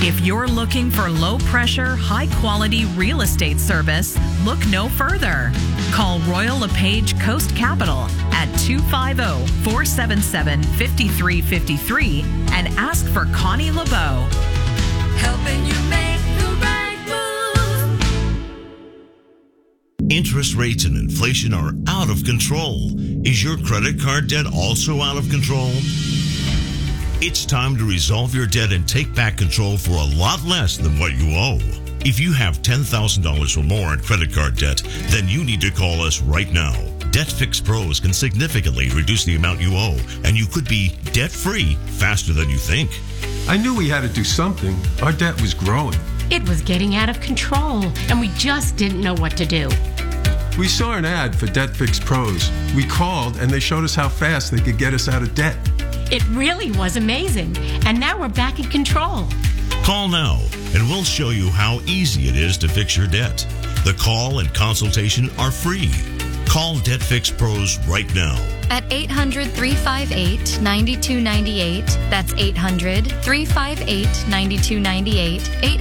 If you're looking for low-pressure, high-quality real estate service, look no further. Call Royal LePage Coast Capital at 250-477-5353 and ask for Connie LeBeau. Helping you make the right move. Interest rates and inflation are out of control. Is your credit card debt also out of control? It's time to resolve your debt and take back control for a lot less than what you owe. If you have $10,000 or more in credit card debt, then you need to call us right now. Debt Fix Pros can significantly reduce the amount you owe, and you could be debt-free faster than you think. I knew we had to do something. Our debt was growing. It was getting out of control, and we just didn't know what to do. We saw an ad for Debt Fix Pros. We called, and they showed us how fast they could get us out of debt. It really was amazing, and now we're back in control. Call now, and we'll show you how easy it is to fix your debt. The call and consultation are free. Call Debt Fix Pros right now. At 800-358-9298. That's 800-358-9298.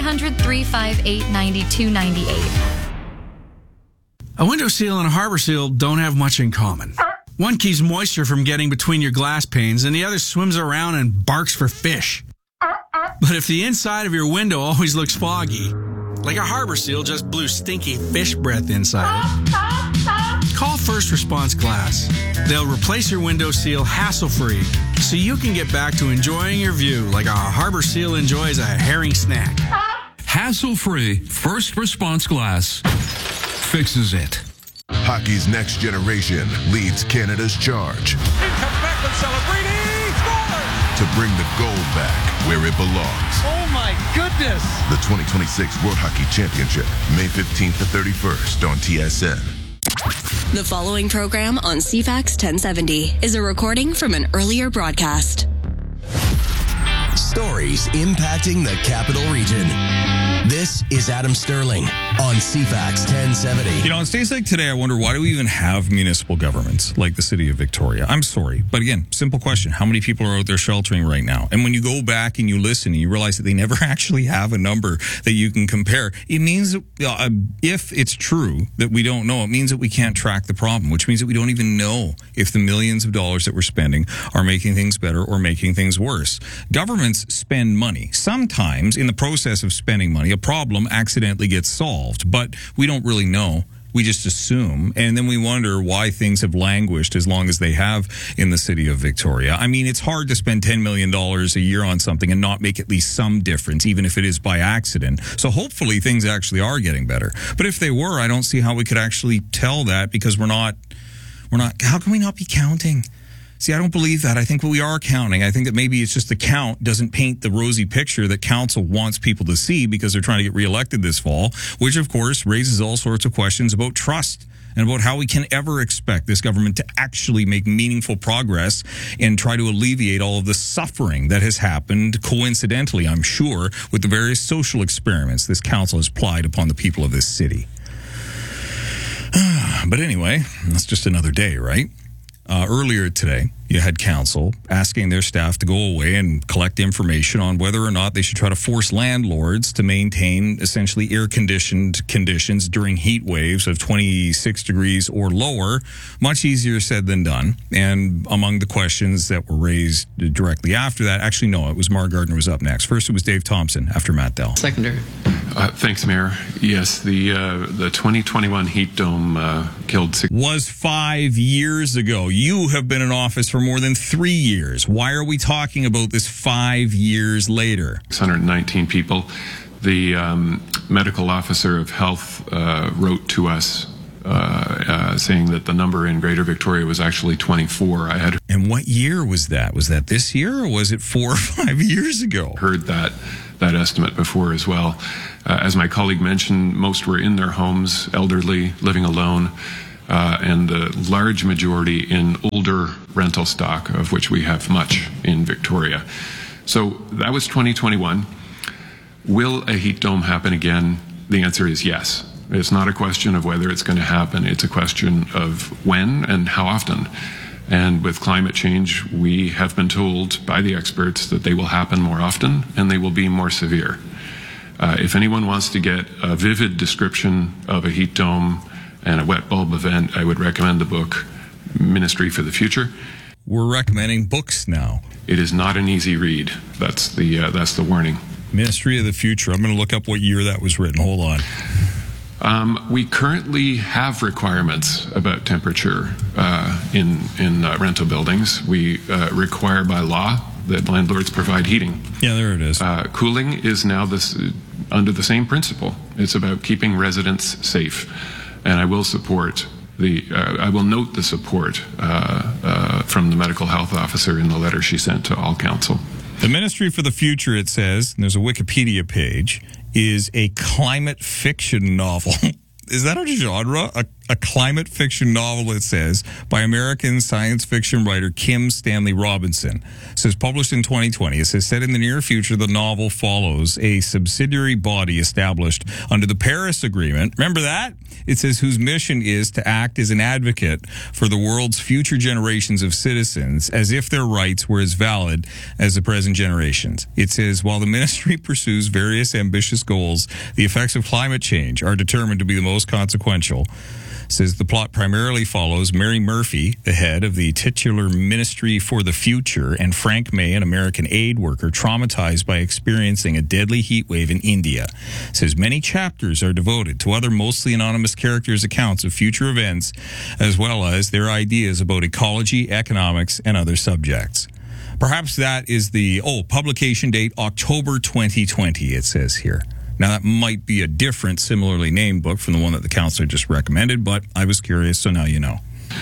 800-358-9298. A window seal and a harbor seal don't have much in common. One keeps moisture from getting between your glass panes, and the other swims around and barks for fish. But if the inside of your window always looks foggy, like a harbor seal just blew stinky fish breath inside it, call First Response Glass. They'll replace your window seal hassle-free, so you can get back to enjoying your view like a harbor seal enjoys a herring snack. Hassle-free First Response Glass fixes it. Hockey's next generation leads Canada's charge. Here comes Beckham, Celebrini scores! To bring the gold back where it belongs. Oh my goodness! The 2026 World Hockey Championship, May 15th to 31st on TSN. The following program on CFAX 1070 is a recording from an earlier broadcast. Stories impacting the Capital Region. This is Adam Sterling on CFAX 1070. You know, on days like today, I wonder, why do we even have municipal governments like the city of Victoria? I'm sorry. But again, simple question. How many people are out there sheltering right now? And when you go back and you listen and you realize that they never actually have a number that you can compare, it means that, if it's true that we don't know, it means that we can't track the problem, which means that we don't even know if the millions of dollars that we're spending are making things better or making things worse. Governments spend money. Sometimes in the process of spending money, a problem accidentally gets solved, but we don't really know. We just assume, and then we wonder why things have languished as long as they have in the city of Victoria. I mean, it's hard to spend $10 million a year on something and not make at least some difference, even if it is by accident. So hopefully things actually are getting better. But if they were, I don't see how we could actually tell that, because we're not, how can we not be counting? See, I don't believe that. I think we are counting. I think that maybe it's just the count doesn't paint the rosy picture that council wants people to see, because they're trying to get reelected this fall, which of course raises all sorts of questions about trust and about how we can ever expect this government to actually make meaningful progress and try to alleviate all of the suffering that has happened, coincidentally, I'm sure, with the various social experiments this council has plied upon the people of this city. But anyway, that's just another day, right? Earlier today, you had council asking their staff to go away and collect information on whether or not they should try to force landlords to maintain essentially air-conditioned conditions during heat waves of 26 degrees or lower. Much easier said than done. And among the questions that were raised directly after that, actually, no, it was Mark Gardner was up next. First, it was Dave Thompson after Matt Dell. Seconder. Thanks, Mayor. Yes, the 2021 heat dome killed was 5 years ago. You have been in office for more than 3 years. Why are we talking about this 5 years later? 619 people. The medical officer of health wrote to us saying that the number in Greater Victoria was actually 24. And what year was that? Was that this year, or was it 4 or 5 years ago? Heard that estimate before as well. As my colleague mentioned, most were in their homes, elderly, living alone, and the large majority in older rental stock, of which we have much in Victoria. So that was 2021. Will a heat dome happen again? The answer is yes. It's not a question of whether it's going to happen. It's a question of when and how often. And with climate change, we have been told by the experts that they will happen more often and they will be more severe. If anyone wants to get a vivid description of a heat dome and a wet bulb event, I would recommend the book Ministry for the Future. We're recommending books now. It is not an easy read. That's the warning. Ministry of the Future. I'm going to look up what year that was written. Hold on. We currently have requirements about temperature in rental buildings. We require by law that landlords provide heating. Yeah, there it is. Cooling is now under the same principle. It's about keeping residents safe, and I will support I will note the support from the medical health officer in the letter she sent to all council. The Ministry for the Future, it says, and there's a Wikipedia page, is a climate fiction novel. Is that a genre? A climate fiction novel, it says, by American science fiction writer Kim Stanley Robinson. It says, published in 2020. It says, set in the near future, the novel follows a subsidiary body established under the Paris Agreement. Remember that? It says, whose mission is to act as an advocate for the world's future generations of citizens, as if their rights were as valid as the present generations. It says, while the ministry pursues various ambitious goals, the effects of climate change are determined to be the most consequential. Says the plot primarily follows Mary Murphy, the head of the titular Ministry for the Future, and Frank May, an American aid worker, traumatized by experiencing a deadly heat wave in India. Says many chapters are devoted to other mostly anonymous characters' accounts of future events, as well as their ideas about ecology, economics, and other subjects. Perhaps that is the, publication date, October 2020, it says here. Now, that might be a different, similarly named book from the one that the councillor just recommended, but I was curious, so now you know.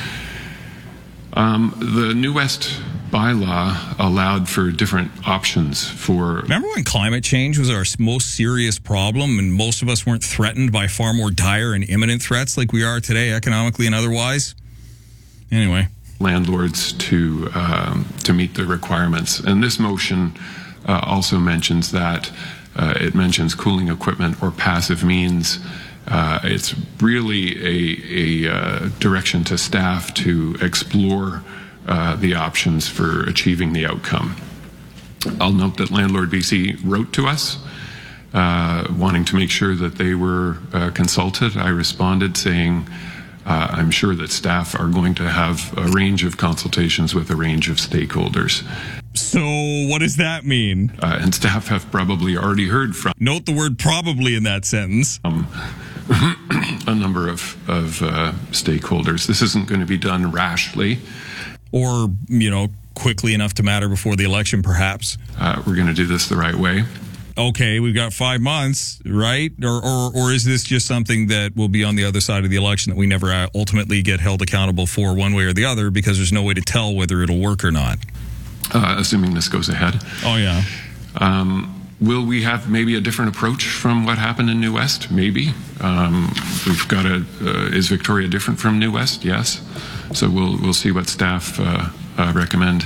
The New West bylaw allowed for different options for... Remember when climate change was our most serious problem and most of us weren't threatened by far more dire and imminent threats like we are today, economically and otherwise? Anyway. Landlords to meet the requirements. And this motion also mentions that it mentions cooling equipment or passive means. It's really a direction to staff to explore the options for achieving the outcome. I'll note that Landlord BC wrote to us wanting to make sure that they were consulted. I responded saying, I'm sure that staff are going to have a range of consultations with a range of stakeholders. So what does that mean? And staff have probably already heard from... Note the word probably in that sentence. A number of stakeholders. This isn't going to be done rashly. Or, quickly enough to matter before the election, perhaps. We're going to do this the right way. Okay, we've got 5 months, right? Or is this just something that will be on the other side of the election that we never ultimately get held accountable for one way or the other because there's no way to tell whether it'll work or not? Assuming this goes ahead. Oh, yeah. Will we have maybe a different approach from what happened in New West? Maybe. We've got is Victoria different from New West? Yes. So we'll see what staff recommend.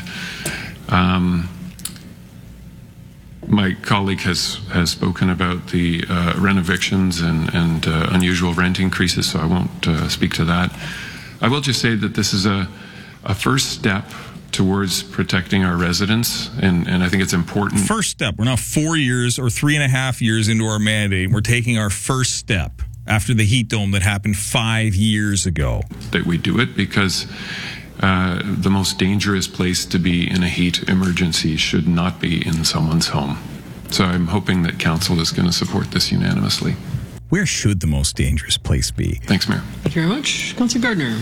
My colleague has spoken about the rent evictions and unusual rent increases, so I won't speak to that. I will just say that this is a first step towards protecting our residents, and I think it's important. First step. We're now 4 years or 3.5 years into our mandate. We're taking our first step after the heat dome that happened 5 years ago. That we do it because the most dangerous place to be in a heat emergency should not be in someone's home. So I'm hoping that council is going to support this unanimously. Where should the most dangerous place be? Thanks, Mayor. Thank you very much. Councillor Gardner.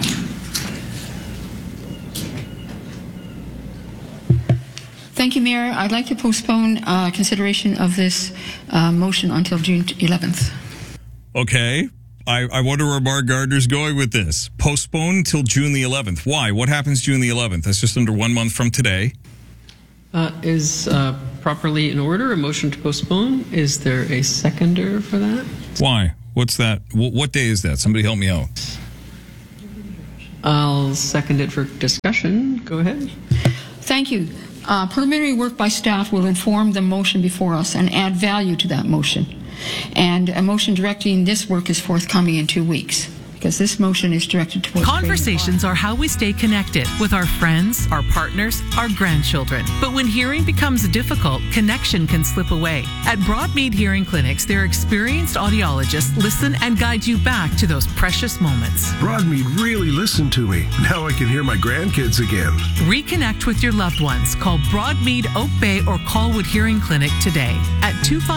Thank you, Mayor. I'd like to postpone consideration of this motion until June 11th. Okay. I wonder where Mark Gardner's going with this. Postpone until June the 11th. Why? What happens June the 11th? That's just under 1 month from today. Is properly in order a motion to postpone? Is there a seconder for that? Why? What's that? What day is that? Somebody help me out. I'll second it for discussion. Go ahead. Thank you. Preliminary work by staff will inform the motion before us and add value to that motion. And a motion directing this work is forthcoming in 2 weeks. because this motion is directed towards Conversations are how we stay connected with our friends, our partners, our grandchildren. But when hearing becomes difficult, connection can slip away. At Broadmead Hearing Clinics, their experienced audiologists listen and guide you back to those precious moments. Broadmead really listened to me. Now I can hear my grandkids again. Reconnect with your loved ones. Call Broadmead, Oak Bay, or Colwood Hearing Clinic today at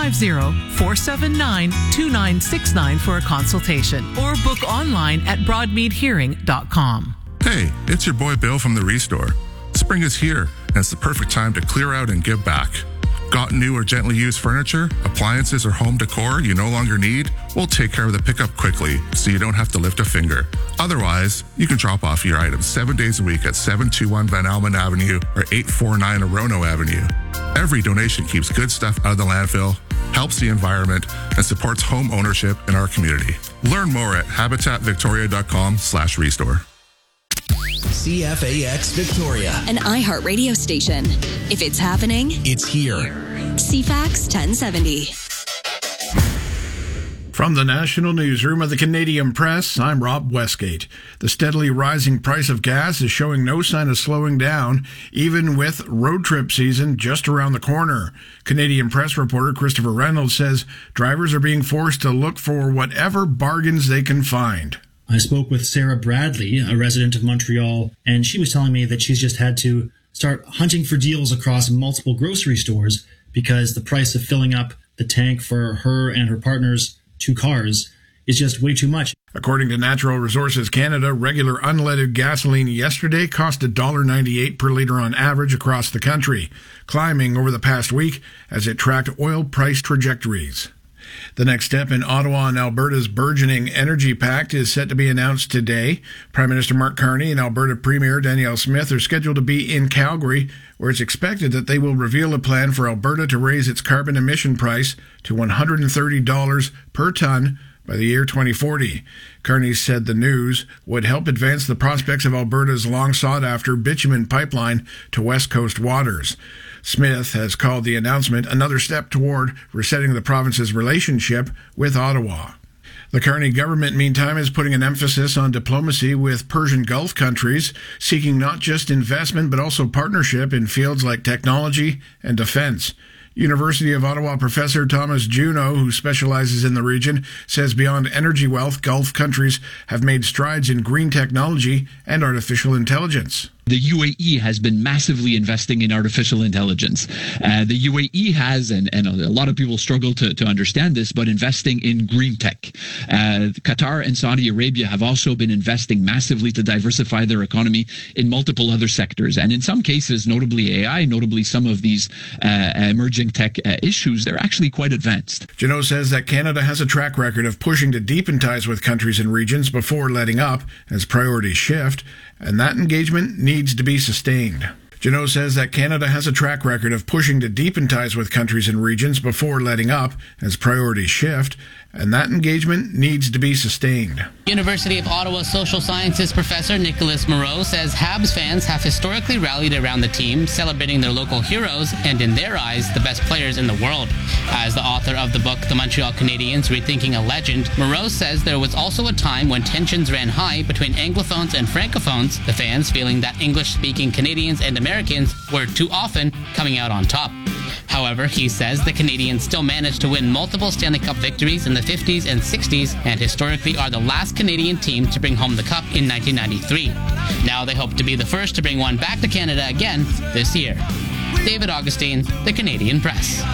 250-479-2969 for a consultation, or book online at broadmeadhearing.com. Hey, it's your boy Bill from the Restore. Spring is here, and it's the perfect time to clear out and give back. Got new or gently used furniture, appliances, or home decor you no longer need? We'll take care of the pickup quickly so you don't have to lift a finger. Otherwise, you can drop off your items 7 days a week at 721 Van Almen Avenue or 849 Orono Avenue. Every donation keeps good stuff out of the landfill, helps the environment, and supports home ownership in our community. Learn more at habitatvictoria.com/restore. CFAX Victoria, an iHeart radio station. If it's happening, it's here. CFAX 1070. From the National Newsroom of the Canadian Press, I'm Rob Westgate. The steadily rising price of gas is showing no sign of slowing down, even with road trip season just around the corner. Canadian Press reporter Christopher Reynolds says drivers are being forced to look for whatever bargains they can find. I spoke with Sarah Bradley, a resident of Montreal, and she was telling me that she's just had to start hunting for deals across multiple grocery stores because the price of filling up the tank for her and her partner's 2 cars is just way too much. According to Natural Resources Canada, regular unleaded gasoline yesterday cost $1.98 per litre on average across the country, climbing over the past week as it tracked oil price trajectories. The next step in Ottawa and Alberta's burgeoning energy pact is set to be announced today. Prime Minister Mark Carney and Alberta Premier Danielle Smith are scheduled to be in Calgary, where it's expected that they will reveal a plan for Alberta to raise its carbon emission price to $130 per tonne by the year 2040. Carney said the news would help advance the prospects of Alberta's long-sought-after bitumen pipeline to West Coast waters. Smith has called the announcement another step toward resetting the province's relationship with Ottawa. The Carney government, meantime, is putting an emphasis on diplomacy with Persian Gulf countries, seeking not just investment but also partnership in fields like technology and defense. University of Ottawa professor Thomas Juneau, who specializes in the region, says beyond energy wealth, Gulf countries have made strides in green technology and artificial intelligence. The UAE has been massively investing in artificial intelligence. The UAE has, and a lot of people struggle to understand this, but investing in green tech. Qatar and Saudi Arabia have also been investing massively to diversify their economy in multiple other sectors. And in some cases, notably AI, notably some of these emerging tech issues, they're actually quite advanced. Juneau says that Canada has a track record of pushing to deepen ties with countries and regions before letting up as priorities shift, and that engagement needs to be sustained. Juneau says that Canada has a track record of pushing to deepen ties with countries and regions before letting up as priorities shift, and that engagement needs to be sustained. University of Ottawa social sciences professor Nicholas Moreau says Habs fans have historically rallied around the team, celebrating their local heroes and, in their eyes, the best players in the world. As the author of the book The Montreal Canadiens Rethinking a Legend, Moreau says there was also a time when tensions ran high between Anglophones and Francophones, the fans feeling that English-speaking Canadians and Americans were too often coming out on top. However, he says the Canadiens still managed to win multiple Stanley Cup victories in the 50s and 60s and historically are the last Canadian team to bring home the cup in 1993. Now they hope to be the first to bring one back to Canada again this year. David Augustine, The Canadian Press.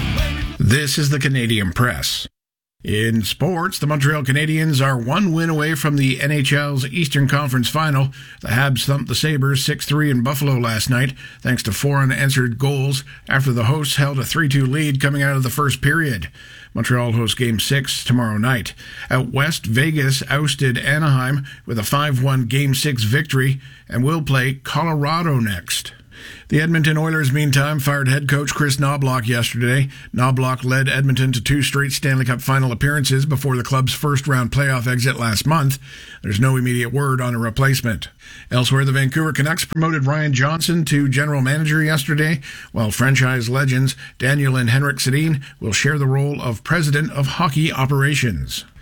This is The Canadian Press. In sports, the Montreal Canadiens are one win away from the NHL's Eastern Conference Final. The Habs thumped the Sabres 6-3 in Buffalo last night, thanks to 4 unanswered goals after the hosts held a 3-2 lead coming out of the first period. Montreal hosts Game 6 tomorrow night. Out west, Vegas ousted Anaheim with a 5-1 Game 6 victory and will play Colorado next. The Edmonton Oilers, meantime, fired head coach Chris Knoblauch yesterday. Knoblauch led Edmonton to 2 straight Stanley Cup final appearances before the club's first-round playoff exit last month. There's no immediate word on a replacement. Elsewhere, the Vancouver Canucks promoted Ryan Johnson to general manager yesterday, while franchise legends Daniel and Henrik Sedin will share the role of president of hockey operations.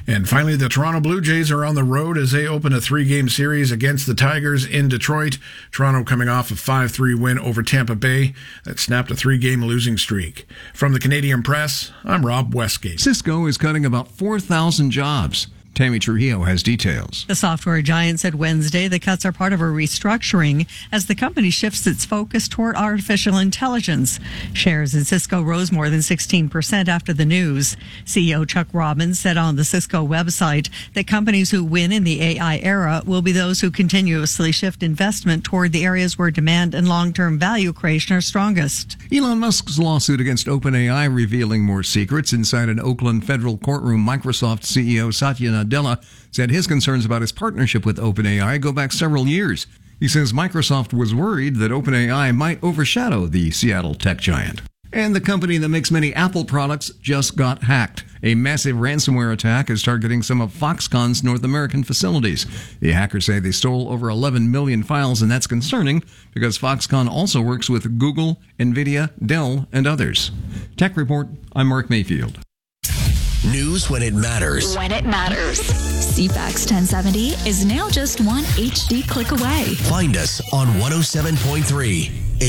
And finally, the Toronto Blue Jays are on the road as they open a 3-game series against the Tigers in Detroit. Toronto coming off a 5-3 win over Tampa Bay that snapped a 3-game losing streak. From the Canadian Press, I'm Rob Westgate. Cisco is cutting about 4,000 jobs. Tammy Trujillo has details. The software giant said Wednesday the cuts are part of a restructuring as the company shifts its focus toward artificial intelligence. Shares in Cisco rose more than 16% after the news. CEO Chuck Robbins said on the Cisco website that companies who win in the AI era will be those who continuously shift investment toward the areas where demand and long-term value creation are strongest. Elon Musk's lawsuit against OpenAI revealing more secrets. Inside an Oakland federal courtroom, Microsoft CEO Satya Nadella said his concerns about his partnership with OpenAI go back several years. He says Microsoft was worried that OpenAI might overshadow the Seattle tech giant. And the company that makes many Apple products just got hacked. A massive ransomware attack is targeting some of Foxconn's North American facilities. The hackers say they stole over 11 million files, and that's concerning because Foxconn also works with Google, NVIDIA, Dell, and others. Tech Report, I'm Mark Mayfield. News when it matters. When it matters. CFAX 1070 is now just one HD click away. Find us on 107.3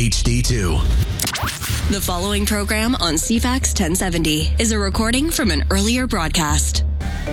HD2. The following program on CFAX 1070 is a recording from an earlier broadcast.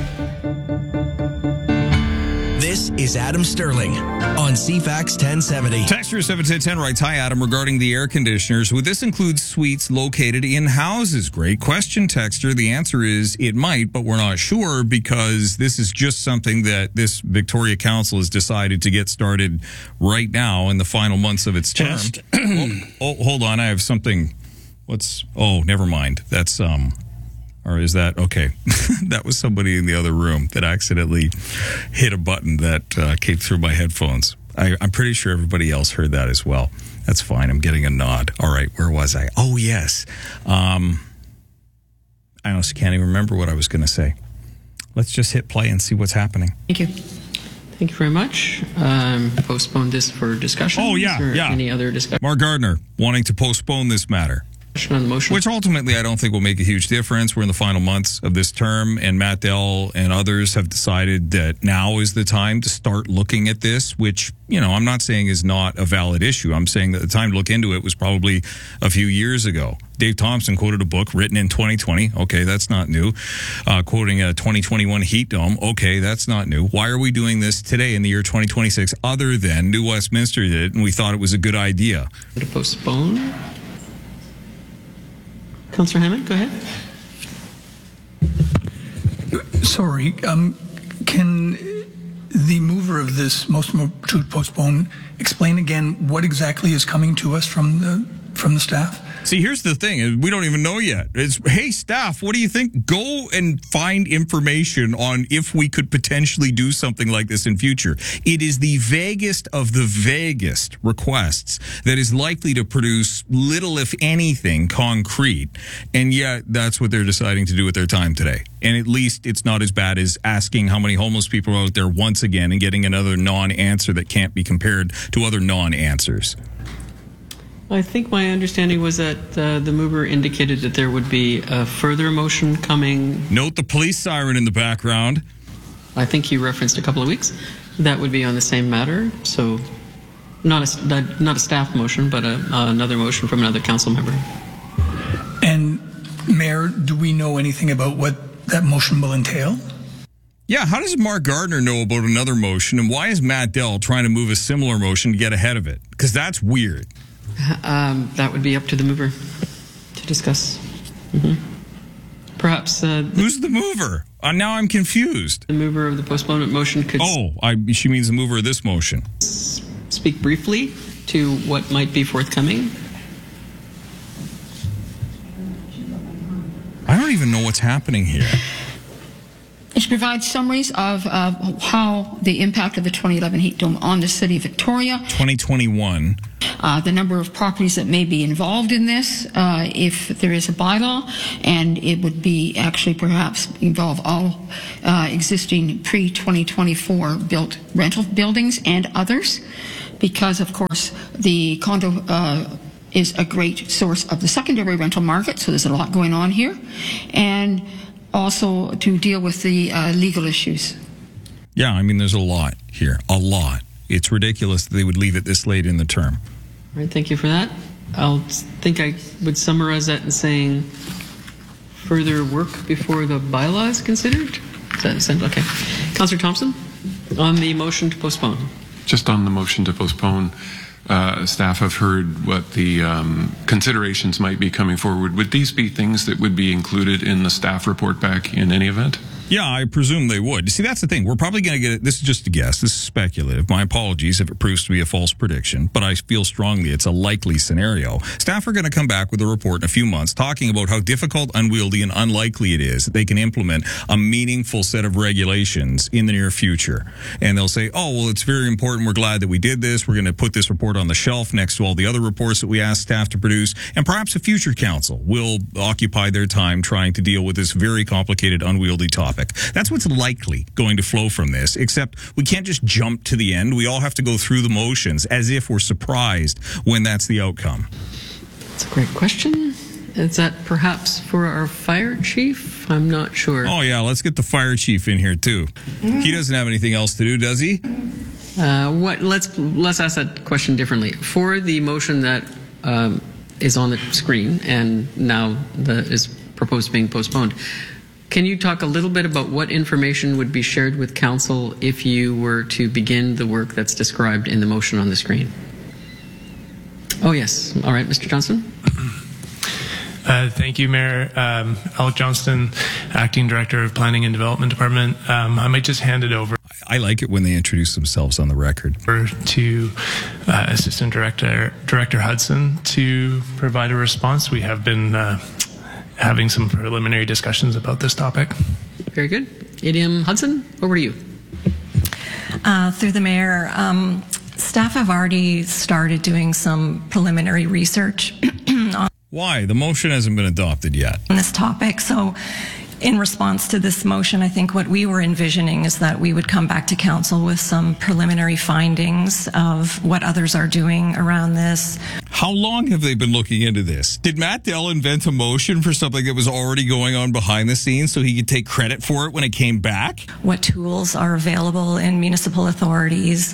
This is Adam Sterling on CFAX 1070. Texture 710 writes, "Hi, Adam. Regarding the air conditioners, would this include suites located in houses?" Great question, Texture. The answer is it might, but we're not sure because this is just something that this Victoria Council has decided to get started right now in the final months of its term. Hold on. I have something. Never mind. That's, or is that, okay. That was somebody in the other room that accidentally hit a button that came through my headphones. I'm pretty sure everybody else heard that as well. That's fine. I'm getting a nod. All right. Where was I? Oh, yes. I honestly can't even remember what I was going to say. Let's just hit play and see what's happening. Thank you. Thank you very much. Postpone this for discussion. Oh, yeah. Any other discussion? Mark Gardner wanting to postpone this matter. On the motion. Which ultimately I don't think will make a huge difference. We're in the final months of this term, and Matt Dell and others have decided that now is the time to start looking at this, which, I'm not saying is not a valid issue. I'm saying that the time to look into it was probably a few years ago. Dave Thompson quoted a book written in 2020. Okay, that's not new. Quoting a 2021 heat dome. Okay, that's not new. Why are we doing this today in the year 2026 other than New Westminster did it, and we thought it was a good idea? To postpone? Councillor Hammond, go ahead. Sorry, can the mover of this motion to postpone explain again what exactly is coming to us from the staff? See, here's the thing. We don't even know yet. It's, hey, staff, what do you think? Go and find information on if we could potentially do something like this in future. It is the vaguest of the vaguest requests that is likely to produce little, if anything, concrete. And yet, that's what they're deciding to do with their time today. And at least it's not as bad as asking how many homeless people are out there once again and getting another non-answer that can't be compared to other non-answers. I think my understanding was that the mover indicated that there would be a further motion coming. Note the police siren in the background. I think he referenced a couple of weeks. That would be on the same matter. So not a staff motion, but another motion from another council member. And Mayor, do we know anything about what that motion will entail? Yeah, how does Mark Gardner know about another motion, and why is Matt Dell trying to move a similar motion to get ahead of it? Because that's weird. That would be up to the mover to discuss. Mm-hmm. Perhaps... Who's the mover? Now I'm confused. The mover of the postponement motion could... She means the mover of this motion. Speak briefly to what might be forthcoming. I don't even know what's happening here. It provides summaries of how the impact of the 2011 heat dome on the city of Victoria. 2021. The number of properties that may be involved in this if there is a bylaw, and it would be actually perhaps involve all existing pre-2024 built rental buildings and others, because of course the condo is a great source of the secondary rental market, so there's a lot going on here. And also to deal with the legal issues. Yeah, I mean, there's a lot here. A lot. It's ridiculous that they would leave it this late in the term. All right, thank you for that. I would summarize that in saying further work before the bylaw is considered. Is that sense? Okay. Councillor Thompson, on the motion to postpone. Just on the motion to postpone, staff have heard what the considerations might be coming forward. Would these be things that would be included in the staff report back in any event? Yeah, I presume they would. See, that's the thing. We're probably going to get it. This is just a guess. This is speculative. My apologies if it proves to be a false prediction, but I feel strongly it's a likely scenario. Staff are going to come back with a report in a few months talking about how difficult, unwieldy, and unlikely it is that they can implement a meaningful set of regulations in the near future. And they'll say, oh, well, it's very important. We're glad that we did this. We're going to put this report on the shelf next to all the other reports that we asked staff to produce. And perhaps a future council will occupy their time trying to deal with this very complicated, unwieldy topic. That's what's likely going to flow from this, except we can't just jump to the end. We all have to go through the motions as if we're surprised when that's the outcome. That's a great question. Is that perhaps for our fire chief? I'm not sure. Oh, yeah, let's get the fire chief in here, too. He doesn't have anything else to do, does he? Let's ask that question differently. For the motion that is on the screen and now is proposed being postponed, can you talk a little bit about what information would be shared with council if you were to begin the work that's described in the motion on the screen? Oh, yes. All right, Mr. Johnston. Thank you, Mayor. Alec Johnston, Acting Director of Planning and Development Department. I might just hand it over. I like it when they introduce themselves on the record. To Assistant Director Hudson to provide a response. We have been having some preliminary discussions about this topic. Very good. ADM Hudson, over to you. Through the Mayor, staff have already started doing some preliminary research on Why? The motion hasn't been adopted yet. this topic. So in response to this motion, I think what we were envisioning is that we would come back to council with some preliminary findings of what others are doing around this. How long have they been looking into this? Did Matt Dell invent a motion for something that was already going on behind the scenes so he could take credit for it when it came back? What tools are available in municipal authorities.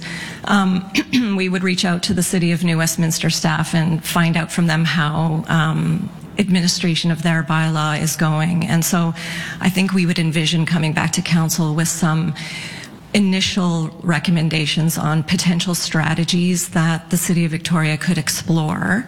We would reach out to the City of New Westminster staff and find out from them how administration of their bylaw is going. And so I think we would envision coming back to council with some initial recommendations on potential strategies that the City of Victoria could explore.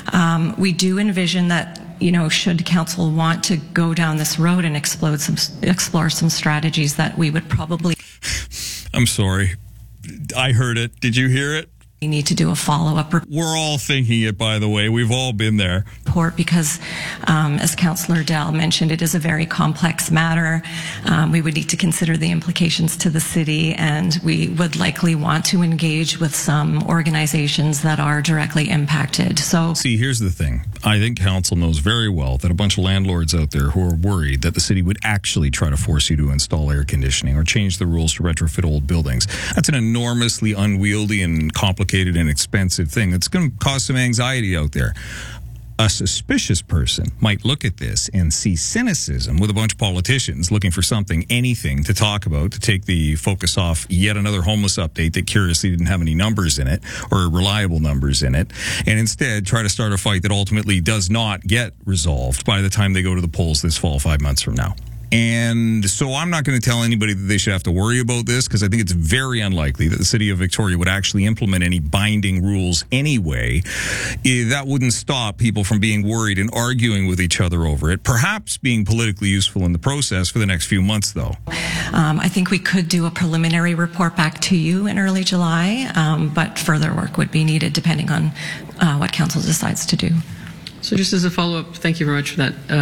We do envision that, you know, should council want to go down this road and explore some strategies, that we would probably... I'm sorry. I heard it. Did you hear it? We need to do a follow-up report. We're all thinking it, by the way. We've all been there. Because, as Councillor Dell mentioned, it is a very complex matter. We would need to consider the implications to the city, and we would likely want to engage with some organizations that are directly impacted. So, see, here's the thing. I think council knows very well that a bunch of landlords out there who are worried that the city would actually try to force you to install air conditioning or change the rules to retrofit old buildings. That's an enormously unwieldy and complicated and expensive thing. It's going to cause some anxiety out there. A suspicious person might look at this and see cynicism with a bunch of politicians looking for something, anything to talk about to take the focus off yet another homeless update that curiously didn't have any numbers in it or reliable numbers in it, and instead try to start a fight that ultimately does not get resolved by the time they go to the polls this fall 5 months from now. And so I'm not going to tell anybody that they should have to worry about this, because I think it's very unlikely that the City of Victoria would actually implement any binding rules anyway. That wouldn't stop people from being worried and arguing with each other over it, perhaps being politically useful in the process for the next few months, though. I think we could do a preliminary report back to you in early July, but further work would be needed depending on what council decides to do. So just as a follow-up, thank you very much for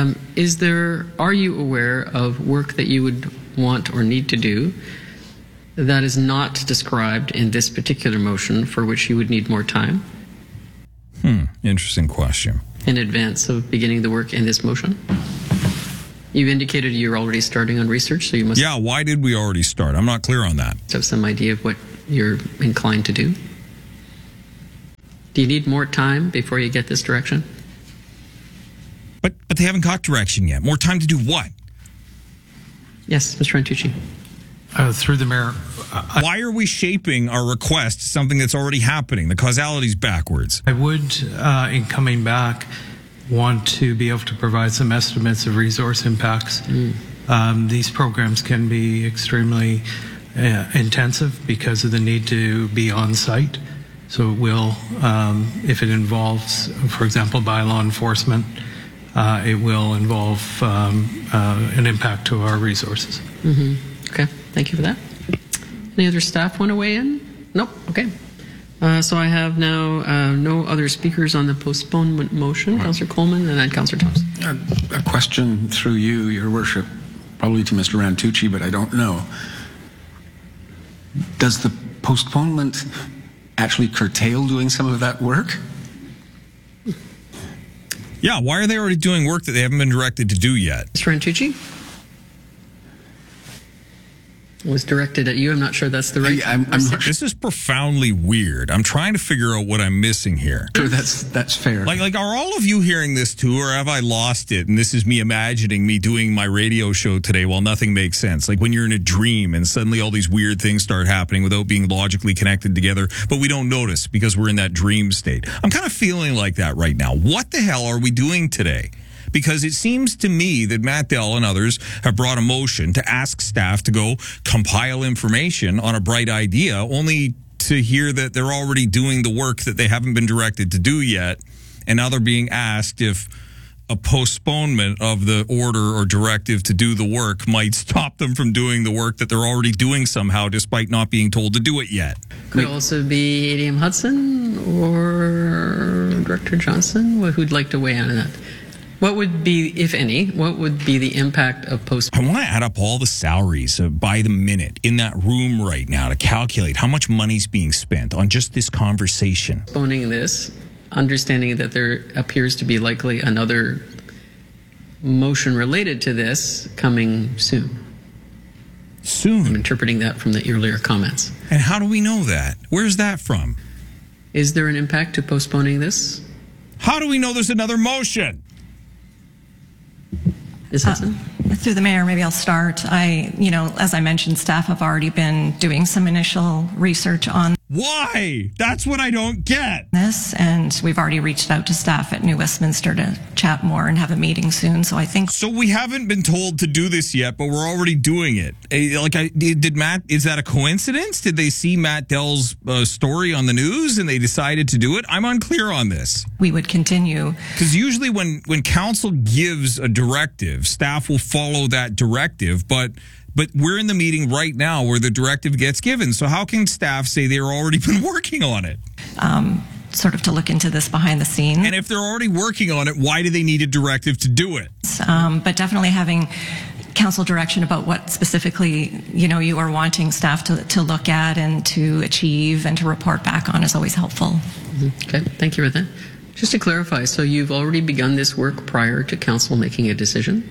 that. Are you aware of work that you would want or need to do that is not described in this particular motion for which you would need more time? Interesting question. In advance of beginning the work in this motion? You indicated you're already starting on research, so you must... Yeah, why did we already start? I'm not clear on that. Have some idea of what you're inclined to do? Do you need more time before you get this direction? But they haven't got direction yet. More time to do what? Yes, Mr. Rantucci. Through the mayor. Why are we shaping our request to something that's already happening? The causality's backwards. I would, in coming back, want to be able to provide some estimates of resource impacts. These programs can be extremely intensive because of the need to be on site. So it will, if it involves, for example, bylaw enforcement, it will involve an impact to our resources. Okay, thank you for that. Any other staff want to weigh in? Nope, okay. So I have now no other speakers on the postponement motion. Councillor Coleman and then Councillor Thompson. A question through you, Your Worship, probably to Mr. Rantucci, but I don't know. Does the postponement actually curtail doing some of that work? Yeah, why are they already doing work that they haven't been directed to do yet? Mr. Rantucci? Was directed at you. I'm not sure that's the right. I'm not sure. This is profoundly weird. I'm trying to figure out what I'm missing here. Sure, that's fair. Like, are all of you hearing this too, or have I lost it? And this is me imagining me doing my radio show today while nothing makes sense. Like when you're in a dream and suddenly all these weird things start happening without being logically connected together, but we don't notice because we're in that dream state. I'm kind of feeling like that right now. What the hell are we doing today? Because it seems to me that Matt Dell and others have brought a motion to ask staff to go compile information on a bright idea, only to hear that they're already doing the work that they haven't been directed to do yet. And now they're being asked if a postponement of the order or directive to do the work might stop them from doing the work that they're already doing somehow, despite not being told to do it yet. Could it also be ADM Hudson or Director Johnson? Who'd like to weigh in on that? What would be, if any, what would be the impact of I want to add up all the salaries by the minute in that room right now to calculate how much money's being spent on just this conversation. Postponing this, understanding that there appears to be likely another motion related to this coming soon. Soon? I'm interpreting that from the earlier comments. And how do we know that? Where's that from? Is there an impact to postponing this? How do we know there's another motion? Through the mayor, maybe I'll start. As I mentioned, staff have already been doing some initial research on Why? That's what I don't get. This, and we've already reached out to staff at New Westminster to chat more and have a meeting soon. So I think. So we haven't been told to do this yet, but we're already doing it. Did Matt? Is that a coincidence? Did they see Matt Dell's story on the news and they decided to do it? I'm unclear on this. We would continue because usually when council gives a directive, staff will follow that directive, but we're in the meeting right now where the directive gets given. So how can staff say they've already been working on it? Sort of to look into this behind the scenes. And if they're already working on it, why do they need a directive to do it? But definitely having council direction about what specifically, you are wanting staff to look at and to achieve and to report back on is always helpful. Okay, thank you for that. Just to clarify, so you've already begun this work prior to council making a decision?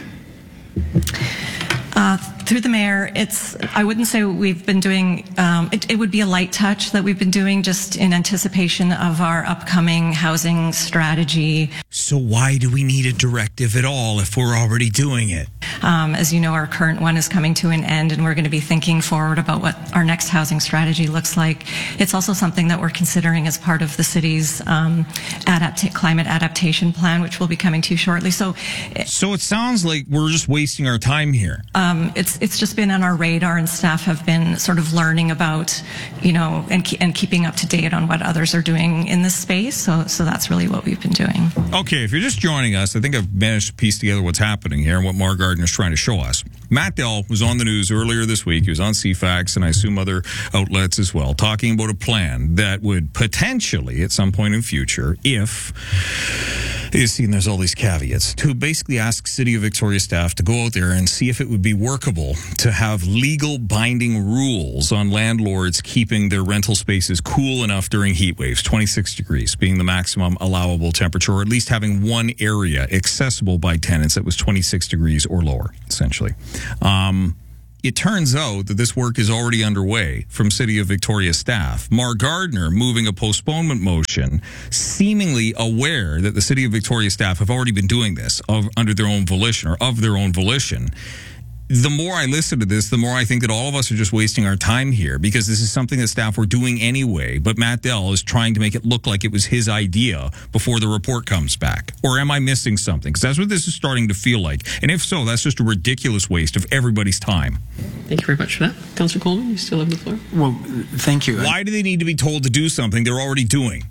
Through the mayor, I wouldn't say we've been doing, it would be a light touch that we've been doing just in anticipation of our upcoming housing strategy. So why do we need a directive at all if we're already doing it? As you know, our current one is coming to an end and we're going to be thinking forward about what our next housing strategy looks like. It's also something that we're considering as part of the city's climate adaptation plan, which will be coming to you shortly. So it sounds like we're just wasting our time here. It's just been on our radar, and staff have been sort of learning about, and keeping up to date on what others are doing in this space. So that's really what we've been doing. Okay, if you're just joining us, I think I've managed to piece together what's happening here and what Mark Gardner's trying to show us. Matt Dell was on the news earlier this week. He was on CFAX and I assume other outlets as well, talking about a plan that would potentially, at some point in future, if you've seen there's all these caveats, to basically ask City of Victoria staff to go out there and see if it would be workable to have legal binding rules on landlords keeping their rental spaces cool enough during heat waves, 26 degrees being the maximum allowable temperature, or at least having one area accessible by tenants that was 26 degrees or lower, essentially. It turns out that this work is already underway from City of Victoria staff. Mark Gardner moving a postponement motion, seemingly aware that the City of Victoria staff have already been doing this of their own volition. the more I listen to this, the more I think that all of us are just wasting our time here, because this is something that staff were doing anyway. But Matt Dell is trying to make it look like it was his idea before the report comes back. Or am I missing something? Because that's what this is starting to feel like. And if so, that's just a ridiculous waste of everybody's time. Thank you very much for that. Councillor Coleman, you still have the floor. Well, thank you. Why do they need to be told to do something they're already doing?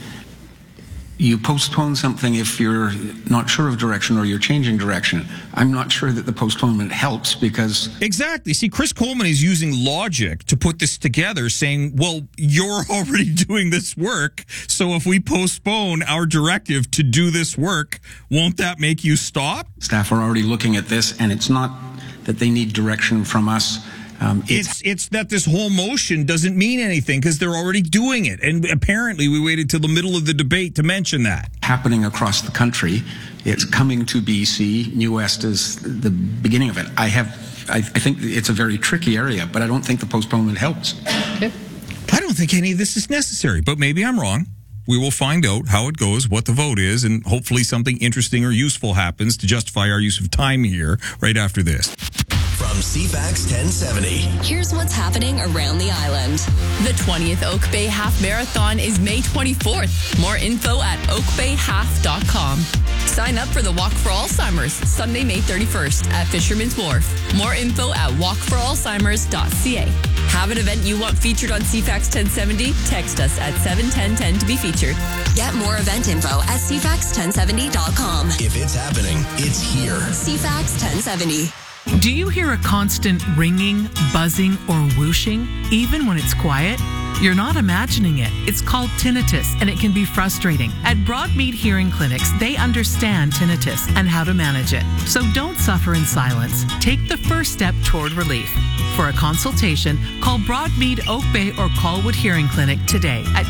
You postpone something if you're not sure of direction or you're changing direction. I'm not sure that the postponement helps because... Exactly. See, Chris Coleman is using logic to put this together, saying, well, you're already doing this work, so if we postpone our directive to do this work, won't that make you stop? Staff are already looking at this, and it's not that they need direction from us. It's that this whole motion doesn't mean anything because they're already doing it. And apparently we waited till the middle of the debate to mention that. Happening across the country. It's coming to BC. New West is the beginning of it. I think it's a very tricky area, but I don't think the postponement helps. Okay. I don't think any of this is necessary, but maybe I'm wrong. We will find out how it goes, what the vote is, and hopefully something interesting or useful happens to justify our use of time here right after this. From CFAX 1070. Here's what's happening around the island. The 20th Oak Bay Half Marathon is May 24th. More info at oakbayhalf.com. Sign up for the Walk for Alzheimer's, Sunday, May 31st at Fisherman's Wharf. More info at walkforalzheimers.ca. Have an event you want featured on CFAX 1070? Text us at 71010 to be featured. Get more event info at cfax1070.com. If it's happening, it's here. CFAX 1070. Do you hear a constant ringing, buzzing, or whooshing, even when it's quiet? You're not imagining it. It's called tinnitus, and it can be frustrating. At Broadmead Hearing Clinics, they understand tinnitus and how to manage it. So don't suffer in silence. Take the first step toward relief. For a consultation, call Broadmead Oak Bay or Colwood Hearing Clinic today at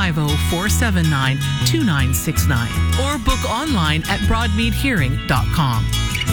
250-479-2969 or book online at broadmeadhearing.com.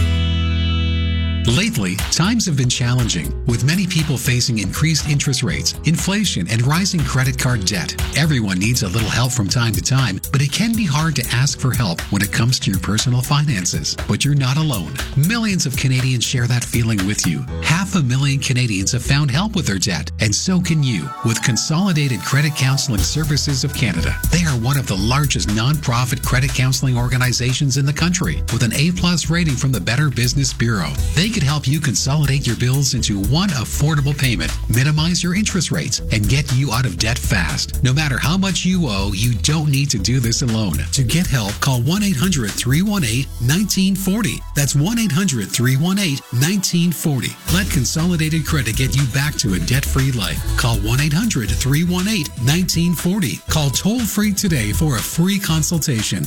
Lately, times have been challenging, with many people facing increased interest rates, inflation, and rising credit card debt. Everyone needs a little help from time to time, but it can be hard to ask for help when it comes to your personal finances. But you're not alone. Millions of Canadians share that feeling with you. 500,000 Canadians have found help with their debt, and so can you, with Consolidated Credit Counseling Services of Canada. They are one of the largest non-profit credit counseling organizations in the country, with an A+ rating from the Better Business Bureau. They could help you consolidate your bills into one affordable payment, minimize your interest rates, and get you out of debt fast. No matter how much you owe, you don't need to do this alone. To get help, call 1-800-318-1940. That's 1-800-318-1940. Let Consolidated Credit get you back to a debt-free life. Call 1-800-318-1940. Call toll-free today for a free consultation.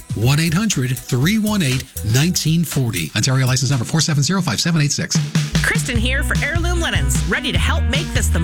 1-800-318-1940. Ontario license number 4705786. Kristen here for Heirloom Linens, ready to help make this the